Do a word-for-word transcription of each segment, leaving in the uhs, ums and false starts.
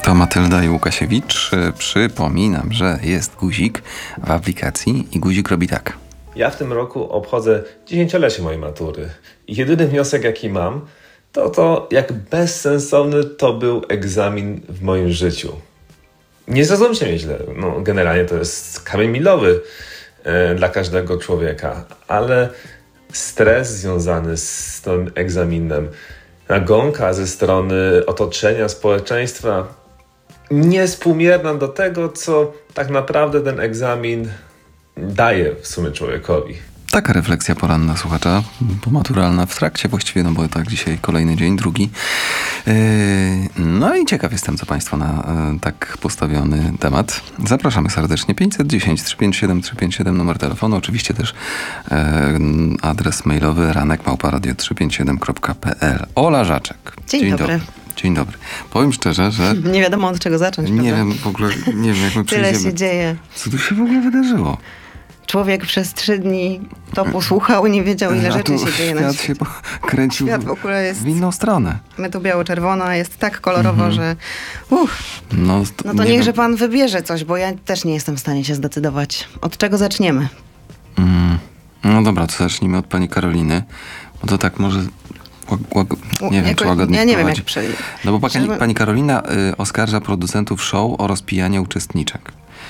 To Matylda i Łukasiewicz. Przypominam, że jest guzik w aplikacji i guzik robi tak. Ja w tym roku obchodzę dziesięciolecie mojej matury. I jedyny wniosek, jaki mam, to to, jak bezsensowny to był egzamin w moim życiu. Nie zrozumcie mnie źle. No, generalnie to jest kamień milowy e, dla każdego człowieka. Ale stres związany z tym egzaminem, nagonka ze strony otoczenia, społeczeństwa, niewspółmierna do tego, co tak naprawdę ten egzamin daje w sumie człowiekowi. Taka refleksja poranna słuchacza, pomaturalna w trakcie właściwie, no bo tak dzisiaj kolejny dzień, drugi. Yy, no i ciekaw jestem, co Państwo na yy, tak postawiony temat. Zapraszamy serdecznie. pięćset dziesięć trzysta pięćdziesiąt siedem trzysta pięćdziesiąt siedem numer telefonu, oczywiście też yy, adres mailowy ranek małpa radio trzysta pięćdziesiąt siedem kropka p l. Ola Żaczek. Dzień, Dzień dobry. dobry. Dzień dobry. Powiem szczerze, że... Nie wiadomo od czego zacząć, Nie prawda? wiem w ogóle, nie wiem jak my Tyle przejdziemy. się dzieje. Co tu się w ogóle wydarzyło? Człowiek przez trzy dni to posłuchał i nie wiedział, ile rzeczy się dzieje na świat świecie. się kręcił Świat w ogóle jest... w inną stronę. My tu biało-czerwona, jest tak kolorowo, mm-hmm. że... Uff, no, no to niechże wiem. Pan wybierze coś, bo ja też nie jestem w stanie się zdecydować. Od czego zaczniemy? Mm. No dobra, to zacznijmy od pani Karoliny. Bo to tak może... Łag, łag, nie wiem, jako, czy łagodnie Ja nie wprowadzi. wiem, jak... Prze... No bo pani, pani Karolina y, oskarża producentów show o rozpijanie uczestniczek.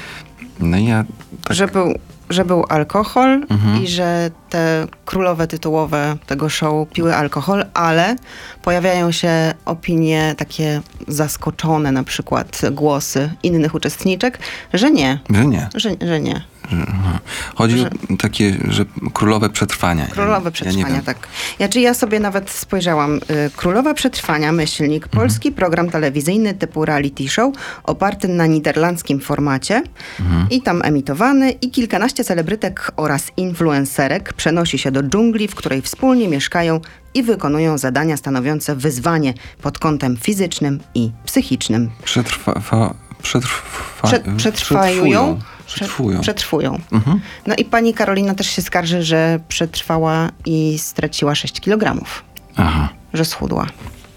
No i ja... Tak... Że był... że był alkohol mhm. i że te królowe tytułowe tego show piły alkohol, ale pojawiają się opinie takie zaskoczone, na przykład głosy innych uczestniczek, że nie. Że nie. Że, że nie. Że, Chodzi że, o takie, że królowe przetrwania. Królowe ja, przetrwania, ja tak. Ja, czy ja sobie nawet spojrzałam. Y, Królowe przetrwania, myślnik, mhm. polski program telewizyjny typu reality show, oparty na niderlandzkim formacie mhm. i tam emitowany i kilkanaście celebrytek oraz influencerek przenosi się do dżungli, w której wspólnie mieszkają i wykonują zadania stanowiące wyzwanie pod kątem fizycznym i psychicznym. Przetrwa... Fa, przetrwa Prze, przetrwają. Przetrwują. Przetrwują. Mhm. No i pani Karolina też się skarży, że przetrwała i straciła sześć kilogramów. Aha. Że schudła.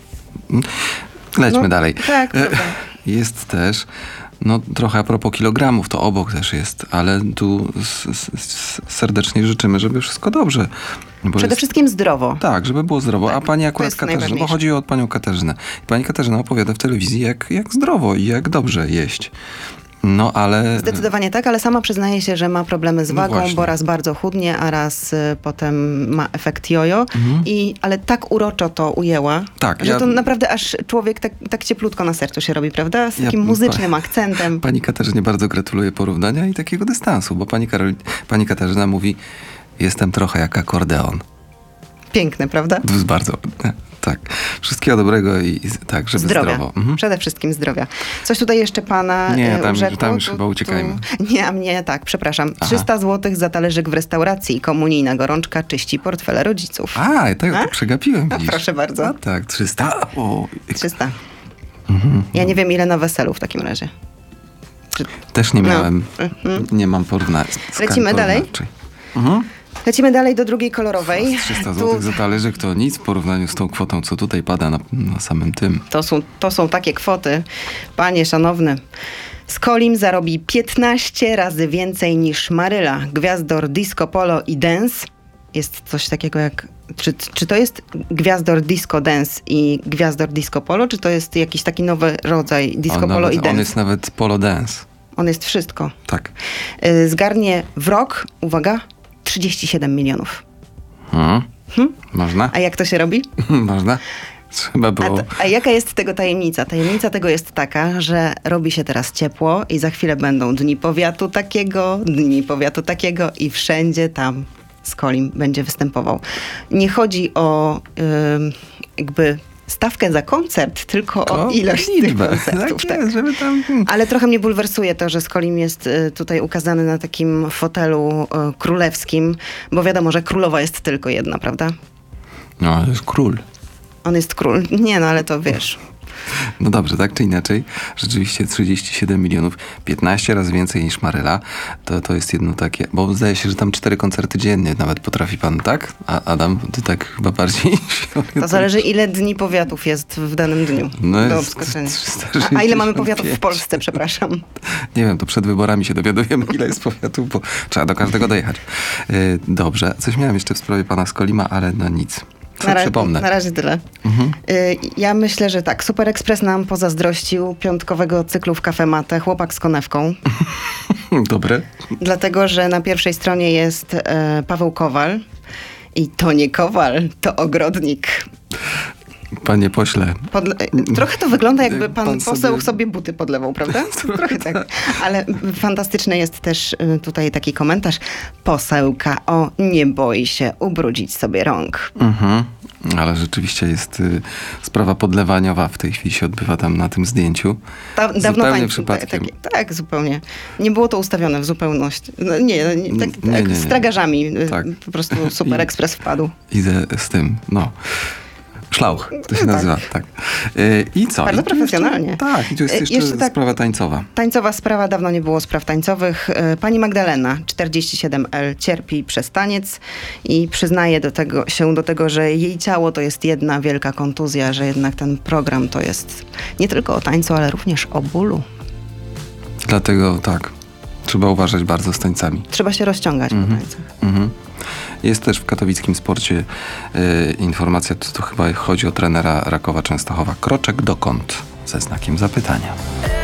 Lećmy no, dalej. Tak, e, jest też, no trochę a propos kilogramów, to obok też jest, ale tu s, s, serdecznie życzymy, żeby wszystko dobrze. Bo Przede jest, wszystkim zdrowo. Tak, żeby było zdrowo. Tak, a pani akurat Katarzyna, bo chodzi o panią Katarzynę. I pani Katarzyna opowiada w telewizji, jak, jak zdrowo i jak dobrze jeść. No, ale... Zdecydowanie tak, ale sama przyznaje się, że ma problemy z wagą, no bo raz bardzo chudnie, a raz y, potem ma efekt jojo. Mhm. I, ale tak uroczo to ujęła, tak, że ja... to naprawdę aż człowiek tak, tak cieplutko na sercu się robi, prawda? Z takim ja, muzycznym pa... akcentem. Pani Katarzynie bardzo gratuluję porównania i takiego dystansu, bo pani, Karol... pani Katarzyna mówi, jestem trochę jak akordeon. Piękne, prawda? To jest bardzo... Tak. Wszystkiego dobrego i tak, żeby zdrowia. zdrowo. Mhm. Przede wszystkim zdrowia. Coś tutaj jeszcze pana Nie, tam, urzekło? tam już tu, chyba uciekajmy. Tu... Nie, a mnie tak, przepraszam. Aha. trzysta złotych za talerzyk w restauracji. Komunijna gorączka czyści portfele rodziców. A, tak, to przegapiłem. A, proszę bardzo. A, tak, trzysta. O. trzysta. Mhm. Ja nie wiem, ile na weselu w takim razie. Czy... Też nie miałem. No. Mhm. Nie mam porównania. Lecimy dalej? Mhm. Lecimy dalej do drugiej kolorowej. trzysta złotych tu... za talerzyk to nic w porównaniu z tą kwotą, co tutaj pada na, na samym tym. To są, to są takie kwoty, panie szanowny. Skolim zarobi piętnaście razy więcej niż Maryla. Gwiazdor disco, polo i dance. Jest coś takiego jak... Czy, czy to jest Gwiazdor disco dance i Gwiazdor disco polo, czy to jest jakiś taki nowy rodzaj disco on polo nawet, i dance? On jest nawet polo dance. On jest wszystko. Tak. Zgarnie w rok, uwaga, trzydzieści siedem milionów. Hmm. Hmm? Można? A jak to się robi? Można. Trzeba było. A, a jaka jest tego tajemnica? Tajemnica tego jest taka, że robi się teraz ciepło i za chwilę będą dni powiatu takiego, dni powiatu takiego i wszędzie tam Skolim będzie występował. Nie chodzi o yy, jakby stawkę za koncert, tylko to o ilość liczbę. tych koncertów. Tak jest, żeby tam... Ale trochę mnie bulwersuje to, że Skolim jest y, tutaj ukazany na takim fotelu y, królewskim, bo wiadomo, że królowa jest tylko jedna, prawda? No, ale jest król. On jest król. Nie, no ale to wiesz. No dobrze, tak czy inaczej, rzeczywiście trzydzieści siedem milionów, piętnaście razy więcej niż Maryla, to, to jest jedno takie, bo zdaje się, że tam cztery koncerty dziennie nawet potrafi pan, tak? A Adam, ty tak chyba bardziej... To zależy, ile dni powiatów jest w danym dniu No do jest obskoczenia. trzysta A, sześćdziesiąt a ile mamy powiatów w pięć. Polsce, przepraszam? Nie wiem, to przed wyborami się dowiadujemy, ile jest powiatów, bo trzeba do każdego dojechać. Yy, dobrze, coś miałem jeszcze w sprawie pana Skolima, ale no nic. Na, ra- Przypomnę. na razie tyle. Mhm. Y, ja myślę, że tak. Super Express nam pozazdrościł piątkowego cyklu w Cafe Mate Chłopak z konewką. Dobre. Dlatego, że na pierwszej stronie jest e, Paweł Kowal. I to nie Kowal, to ogrodnik. Panie pośle. Podle- Trochę to wygląda, jakby pan, Pan poseł sobie- sobie... buty podlewał, prawda? Trochę tak. Ale fantastyczny jest też y, tutaj taki komentarz. Posełka, o, nie boi się ubrudzić sobie rąk. Mhm. Ale rzeczywiście jest y, sprawa podlewaniowa w tej chwili się odbywa tam na tym zdjęciu. Da, dawno Zupełnie tań- przypadkiem. Tak, tak, zupełnie. Nie było to ustawione w zupełności. No, nie, nie, tak, Nie, tak nie, nie. z tragarzami. y, Tak. Po prostu Super I- Express wpadł. Idę z tym, no. Szlauch, to się Tak. nazywa, tak. Y, I co? Bardzo I tu profesjonalnie. Jeszcze, tak, i tu jest Y, jeszcze, jeszcze tak- sprawa tańcowa. Tańcowa sprawa, dawno nie było spraw tańcowych. E, Pani Magdalena, czterdzieści siedem L, cierpi przez taniec i przyznaje do tego, się do tego, że jej ciało to jest jedna wielka kontuzja, że jednak ten program to jest nie tylko o tańcu, ale również o bólu. Dlatego tak, trzeba uważać bardzo z tańcami. Trzeba się rozciągać po tańcach. Mhm. Jest też w katowickim sporcie y, informacja, to, to chyba chodzi o trenera Rakowa Częstochowa. Kroczek dokąd? Ze znakiem zapytania.